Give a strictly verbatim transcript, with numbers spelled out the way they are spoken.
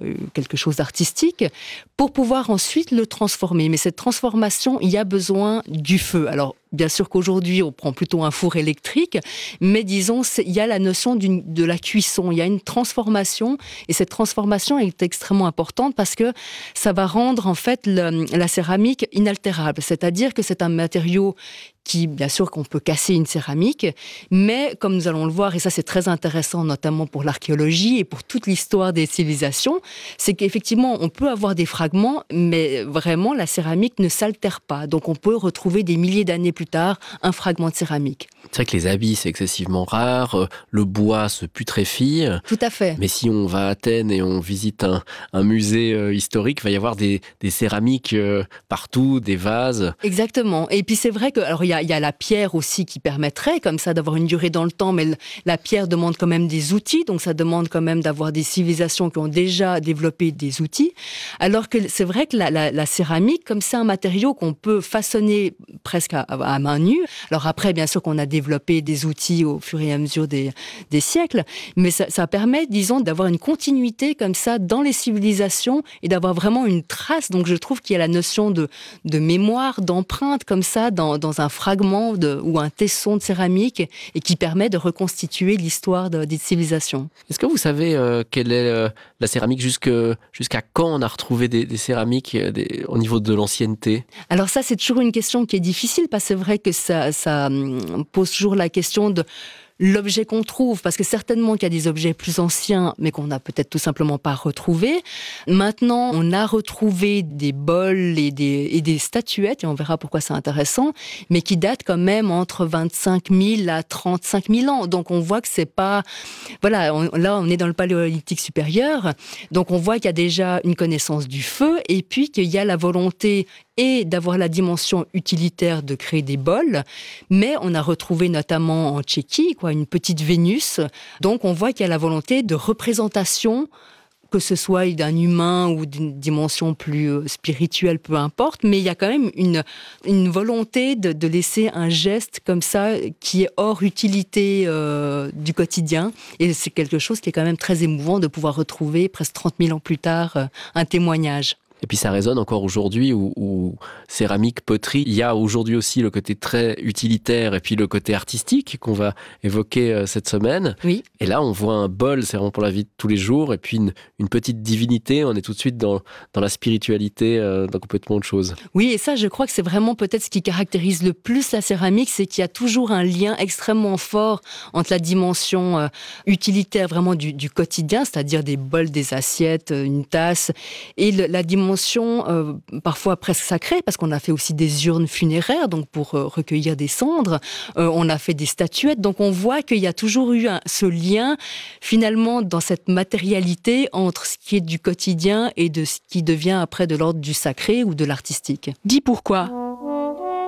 quelque chose d'artistique, pour pouvoir ensuite le transformer. Mais cette transformation, il y a besoin du feu. Alors, bien sûr qu'aujourd'hui, on prend plutôt un four électrique, mais disons, il y a la notion d'une, de la cuisson, il y a une transformation, et cette transformation est extrêmement importante parce que ça va rendre en fait le, la céramique inaltérable, c'est-à-dire que c'est un matériau qui, bien sûr, qu'on peut casser une céramique, mais comme nous allons le voir, et ça c'est très intéressant, notamment pour l'archéologie et pour toute l'histoire des civilisations, c'est qu'effectivement, on peut avoir des fragments, mais vraiment, la céramique ne s'altère pas. Donc, on peut retrouver des milliers d'années plus tard un fragment de céramique. C'est vrai que les habits, c'est excessivement rare, le bois se putréfie. Tout à fait. Mais si on va à Athènes et on visite un, un musée euh, historique, il va y avoir des, des céramiques euh, partout, des vases. Exactement. Et puis c'est vrai que, alors il y a, il y a la pierre aussi qui permettrait comme ça d'avoir une durée dans le temps, mais le, la pierre demande quand même des outils, donc ça demande quand même d'avoir des civilisations qui ont déjà développé des outils. Alors que c'est vrai que la, la, la céramique, comme c'est un matériau qu'on peut façonner presque à, à main nue. Alors après, bien sûr qu'on a développé des outils au fur et à mesure des, des siècles, mais ça, ça permet, disons, d'avoir une continuité comme ça dans les civilisations et d'avoir vraiment une trace. Donc je trouve qu'il y a la notion de, de mémoire, d'empreinte comme ça dans, dans un fragment de, ou un tesson de céramique et qui permet de reconstituer l'histoire de, des civilisations. Est-ce que vous savez euh, quelle est euh, la céramique, jusque, jusqu'à quand on a retrouvé des, des céramiques des, au niveau de l'ancienneté ? Alors ça, c'est toujours une question qui est difficile parce que c'est vrai que ça, ça pose toujours la question de l'objet qu'on trouve, parce que certainement qu'il y a des objets plus anciens, mais qu'on n'a peut-être tout simplement pas retrouvés. Maintenant, on a retrouvé des bols et des, et des statuettes, et on verra pourquoi c'est intéressant, mais qui datent quand même entre vingt-cinq mille à trente-cinq mille ans. Donc on voit que c'est pas... Voilà, on, là on est dans le paléolithique supérieur, donc on voit qu'il y a déjà une connaissance du feu, et puis qu'il y a la volonté et d'avoir la dimension utilitaire de créer des bols, mais on a retrouvé notamment en Tchéquie quoi, une petite Vénus, donc on voit qu'il y a la volonté de représentation, que ce soit d'un humain ou d'une dimension plus spirituelle, peu importe, mais il y a quand même une, une volonté de, de laisser un geste comme ça qui est hors utilité euh, du quotidien, et c'est quelque chose qui est quand même très émouvant de pouvoir retrouver presque trente mille ans plus tard euh, un témoignage. Et puis ça résonne encore aujourd'hui où, où céramique, poterie, il y a aujourd'hui aussi le côté très utilitaire et puis le côté artistique qu'on va évoquer euh, cette semaine. Oui. Et là, on voit un bol, c'est vraiment pour la vie de tous les jours, et puis une, une petite divinité, on est tout de suite dans, dans la spiritualité, euh, dans complètement autre chose. Oui, et ça, je crois que c'est vraiment peut-être ce qui caractérise le plus la céramique, c'est qu'il y a toujours un lien extrêmement fort entre la dimension euh, utilitaire vraiment du, du quotidien, c'est-à-dire des bols, des assiettes, une tasse, et le, la dimension Euh, parfois presque sacrée, parce qu'on a fait aussi des urnes funéraires, donc pour euh, recueillir des cendres. Euh, on a fait des statuettes, donc on voit qu'il y a toujours eu un, ce lien, finalement, dans cette matérialité entre ce qui est du quotidien et de ce qui devient après de l'ordre du sacré ou de l'artistique. Dis pourquoi ?